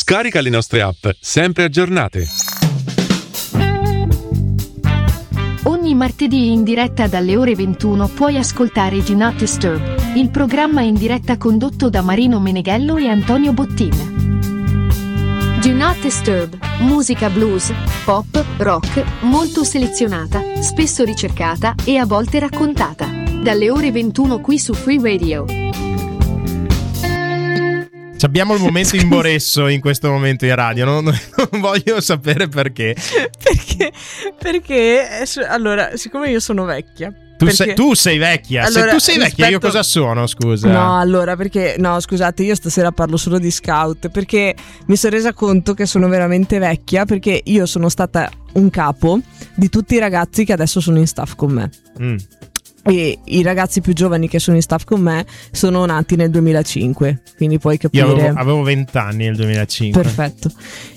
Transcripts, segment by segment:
Scarica le nostre app, sempre aggiornate. Ogni martedì in diretta dalle ore 21 puoi ascoltare Do Not Disturb, il programma in diretta condotto da Marino Meneghello e Antonio Bottin. Do Not Disturb, musica blues, pop, rock, molto selezionata, spesso ricercata e a volte raccontata. Dalle ore 21 qui su Free Radio. Abbiamo il momento imboresso in questo momento in radio, non voglio sapere perché. Perché allora, siccome io sono vecchia. Tu sei vecchia. Allora, se tu sei vecchia, io cosa sono, scusa? No, allora, perché no, scusate, io stasera parlo solo di scout, perché mi sono resa conto che sono veramente vecchia, perché io sono stata un capo di tutti i ragazzi che adesso sono in staff con me. E i ragazzi più giovani che sono in staff con me sono nati nel 2005, quindi puoi capire. Io avevo 20 anni nel 2005. Perfetto.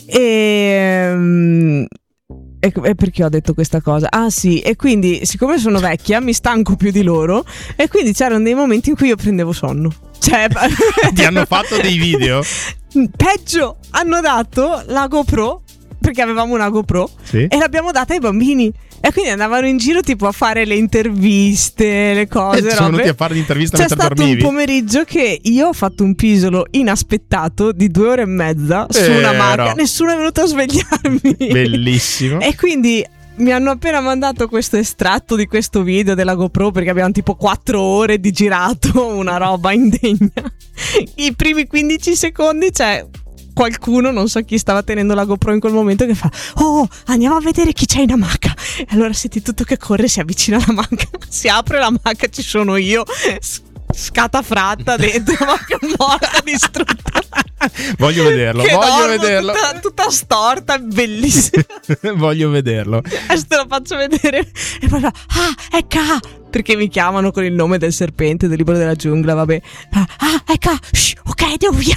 E perché ho detto questa cosa? Ah sì, e quindi siccome sono vecchia mi stanco più di loro, e quindi c'erano dei momenti in cui io prendevo sonno. Cioè, ti hanno fatto dei video? Peggio, hanno dato la GoPro, perché avevamo una GoPro, sì, e l'abbiamo data ai bambini. E quindi andavano in giro tipo a fare le interviste, le cose. Sono venuti a fare l'intervista mentre dormivi. C'è stato un pomeriggio che io ho fatto un pisolo inaspettato di 2 ore e mezza su una macchina. Nessuno è venuto a svegliarmi. Bellissimo. E quindi mi hanno appena mandato questo estratto di questo video della GoPro, perché abbiamo tipo 4 ore di girato, una roba indegna. I primi 15 secondi c'è qualcuno, non so chi stava tenendo la GoPro in quel momento, che fa: oh, andiamo a vedere chi c'è in amaca. E allora senti tutto che corre, si avvicina alla macca, si apre la macca, ci sono io scatafratta dentro, ma che morta, distrutta. Voglio vederlo. Tutta storta, bellissima. Voglio vederlo. Adesso te lo faccio vedere. E poi fa: ecca, perché mi chiamano con il nome del serpente del libro della giungla, vabbè. Ecca, ok, andiamo via.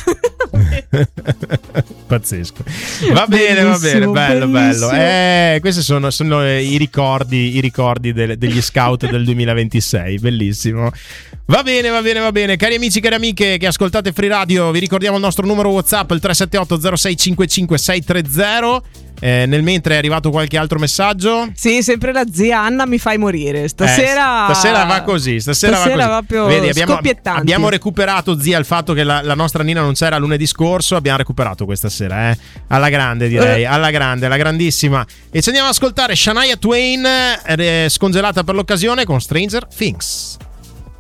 Pazzesco. Va bene, bello. Questi sono i ricordi degli scout del 2026. Bellissimo. Va bene. Cari amici, cari amiche che ascoltate Free Radio, vi ricordiamo il nostro numero WhatsApp, il 378 0655 630. Nel mentre è arrivato qualche altro messaggio? Sì, sempre la zia Anna mi fai morire. Stasera va così. Stasera va proprio. Vedi, abbiamo recuperato, zia, il fatto che la nostra Nina non c'era lunedì scorso. Abbiamo recuperato questa sera, alla grande, direi. Alla grandissima. E ci andiamo ad ascoltare Shania Twain, scongelata per l'occasione, con Stranger Things.